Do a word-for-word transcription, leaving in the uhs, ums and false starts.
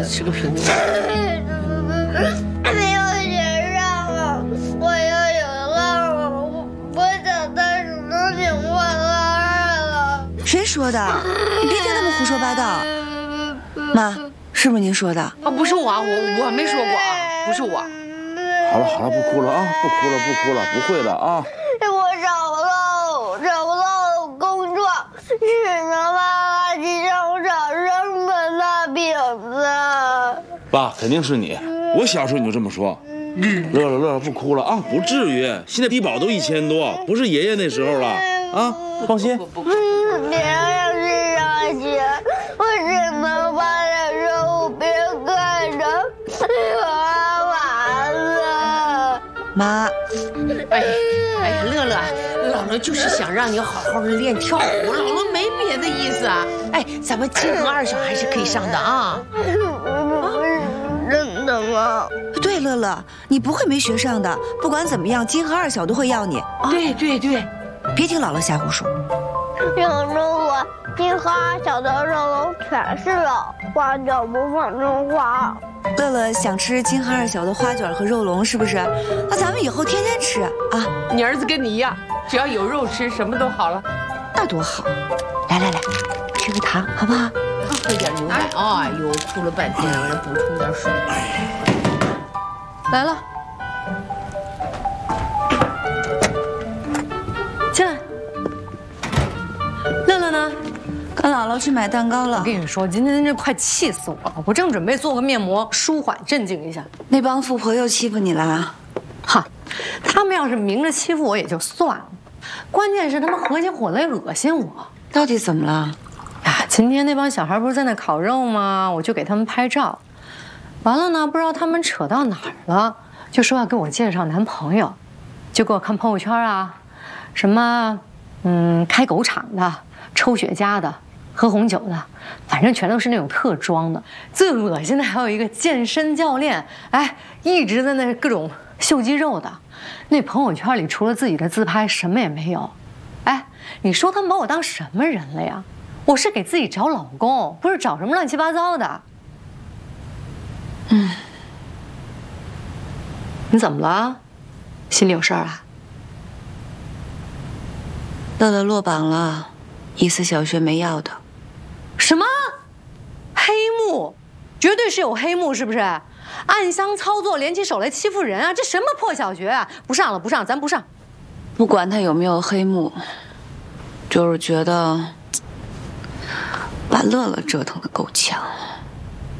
吃个苹果。 没有学上了，我要有了，我长大只能请我二了。 谁说的？你别听他们胡说八道。妈，是不是您说的？ 啊，不是我，我我没说过啊，不是我。 好了好了，不哭了啊，不哭了不哭了，不会的啊。 我找不到，找不到工作，只能把垃圾场上扔的那饼子。 爸，肯定是你。我小时候你就这么说。乐乐乐乐，不哭了啊，不至于。现在低保都一千多，不是爷爷那时候了啊，放心。 别让是垃圾，我只能把它扔别看着，我完了。 妈， 哎哎呀，乐乐，姥姥就是想让你好好的练跳舞，姥姥没别的意思啊。哎，咱们金和二小还是可以上的啊。 真的吗？ 对，乐乐，你不会没学上的。不管怎么样，金和二小都会要你。 啊、对对对， 别听姥姥瞎胡说。 养着我，金和二小的肉笼全是肉，花卷不放成花。 乐乐想吃金和二小的花卷和肉笼，是不是？那咱们以后天天吃啊！ 你儿子跟你一样，只要有肉吃，什么都好了。 那多好！来来来，吃个糖好不好？ 喝点牛奶啊！哎呦，哭了半天，让人补充点水。来了，进来。乐乐呢？ 跟姥姥去买蛋糕了。 我跟你说，今天这快气死我了！我正准备做个面膜舒缓镇静一下。 那帮富婆又欺负你了？ 哈，他们要是明着欺负我也就算了，关键是他们合起伙来恶心我。 到底怎么了？ 呀，今天那帮小孩不是在那烤肉吗？我就给他们拍照，完了呢，不知道他们扯到哪儿了，就说要给我介绍男朋友，就给我看朋友圈啊，什么嗯开狗场的、抽雪茄的、喝红酒的，反正全都是那种特装的。最恶心的还有一个健身教练，哎，一直在那各种秀肌肉的。那朋友圈里除了自己的自拍，什么也没有。哎，你说他们把我当什么人了呀？我是给自己找老公，不是找什么乱七八糟的。嗯，你怎么了？心里有事儿啊？ 乐乐落榜了，一次小学没要的。 什么？黑幕？绝对是有黑幕，是不是？暗箱操作，联起手来欺负人啊！这什么破小学啊！不上了，不上，咱不上。 不管他有没有黑幕，就是觉得把乐乐折腾的够呛。